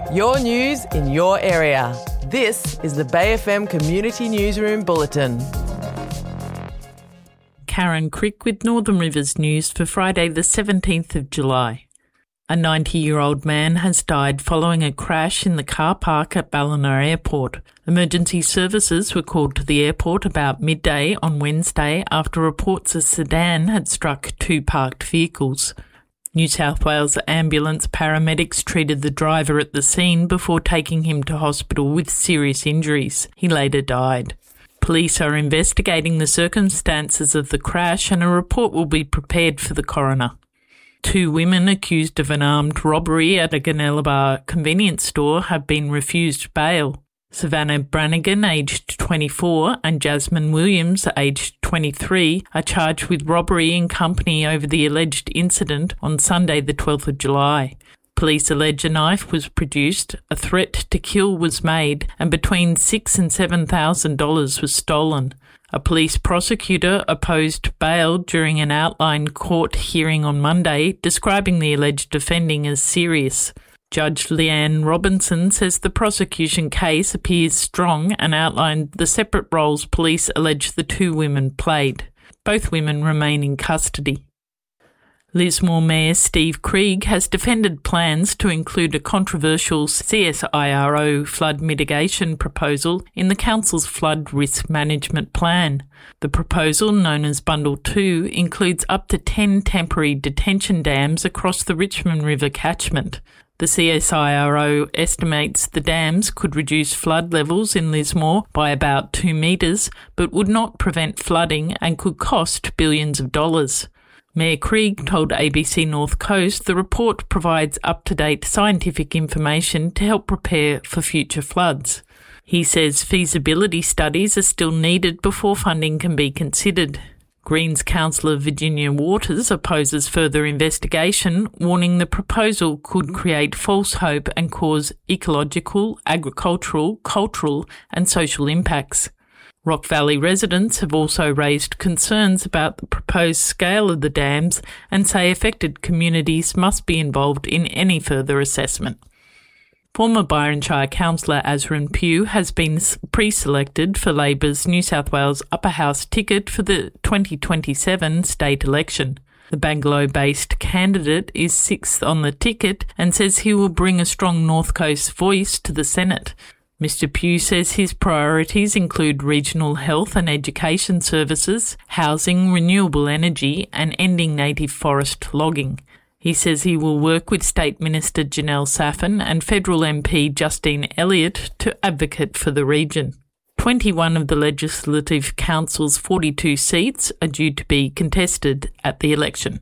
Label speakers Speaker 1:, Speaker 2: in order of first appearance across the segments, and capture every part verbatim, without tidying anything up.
Speaker 1: Your news in your area. This is the Bay F M Community Newsroom Bulletin.
Speaker 2: Karen Crick with Northern Rivers News for Friday the seventeenth of July. A ninety-year-old man has died following a crash in the car park at Ballina Airport. Emergency services were called to the airport about midday on Wednesday after reports a sedan had struck two parked vehicles. New South Wales ambulance paramedics treated the driver at the scene before taking him to hospital with serious injuries. He later died. Police are investigating the circumstances of the crash and a report will be prepared for the coroner. Two women accused of an armed robbery at a Gunnellabar convenience store have been refused bail. Savannah Brannigan, aged twenty-four, and Jasmine Williams, aged twenty-three, are charged with robbery in company over the alleged incident on Sunday the twelfth of July. Police allege a knife was produced, a threat to kill was made, and between six and seven thousand dollars was stolen. A police prosecutor opposed bail during an outline court hearing on Monday, describing the alleged offending as serious. Judge Leanne Robinson says the prosecution case appears strong and outlined the separate roles police allege the two women played. Both women remain in custody. Lismore Mayor Steve Krieg has defended plans to include a controversial C S I R O flood mitigation proposal in the council's flood risk management plan. The proposal, known as Bundle two, includes up to ten temporary detention dams across the Richmond River catchment. The C S I R O estimates the dams could reduce flood levels in Lismore by about two metres, but would not prevent flooding and could cost billions of dollars. Mayor Krieg told A B C North Coast the report provides up-to-date scientific information to help prepare for future floods. He says feasibility studies are still needed before funding can be considered. Greens councillor Virginia Waters opposes further investigation, warning the proposal could create false hope and cause ecological, agricultural, cultural and social impacts. Rock Valley residents have also raised concerns about the proposed scale of the dams and say affected communities must be involved in any further assessment. Former Byron Shire councillor Azrin Pugh has been pre-selected for Labor's New South Wales Upper House ticket for the twenty twenty-seven state election. The Bangalow-based candidate is sixth on the ticket and says he will bring a strong North Coast voice to the Senate. Mister Pugh says his priorities include regional health and education services, housing, renewable energy and ending native forest logging. He says he will work with State Minister Janelle Saffin and Federal M P Justine Elliott to advocate for the region. twenty-one of the Legislative Council's forty-two seats are due to be contested at the election.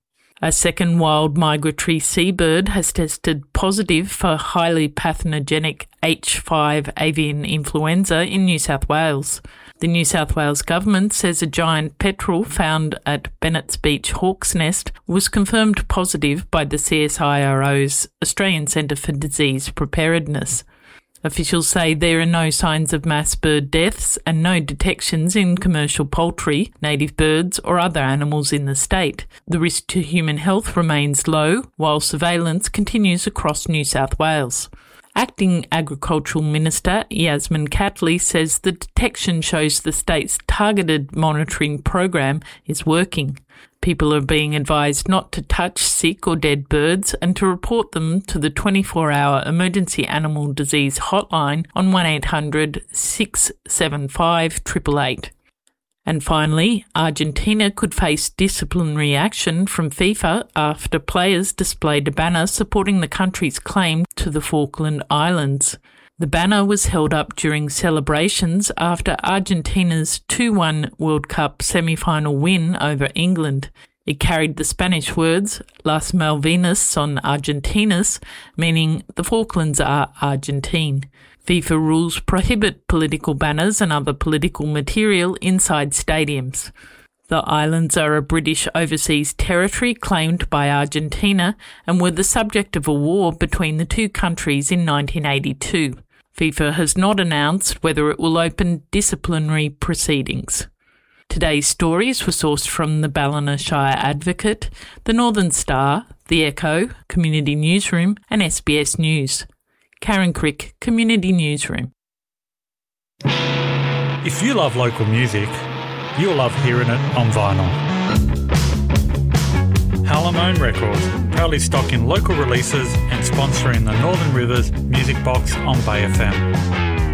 Speaker 2: A second wild migratory seabird has tested positive for highly pathogenic H five avian influenza in New South Wales. The New South Wales government says a giant petrel found at Bennett's Beach Hawk's Nest was confirmed positive by the C S I R O's Australian Centre for Disease Preparedness. Officials say there are no signs of mass bird deaths and no detections in commercial poultry, native birds or other animals in the state. The risk to human health remains low, while surveillance continues across New South Wales. Acting Agricultural Minister Yasmin Catley says the detection shows the state's targeted monitoring program is working. People are being advised not to touch sick or dead birds and to report them to the twenty-four hour Emergency Animal Disease Hotline on one eight hundred six seven five eight eight eight. And finally, Argentina could face disciplinary action from FIFA after players displayed a banner supporting the country's claim to the Falkland Islands. The banner was held up during celebrations after Argentina's two one World Cup semi-final win over England. It carried the Spanish words Las Malvinas son Argentinas, meaning the Falklands are Argentine. FIFA rules prohibit political banners and other political material inside stadiums. The islands are a British overseas territory claimed by Argentina and were the subject of a war between the two countries in nineteen eighty-two. FIFA has not announced whether it will open disciplinary proceedings. Today's stories were sourced from the Ballina Shire Advocate, the Northern Star, the Echo, Community Newsroom and S B S News. Karen Crick, Community Newsroom.
Speaker 3: If you love local music, you'll love hearing it on vinyl. Hallamone Records, proudly stocking local releases and sponsoring the Northern Rivers Music Box on Bay F M.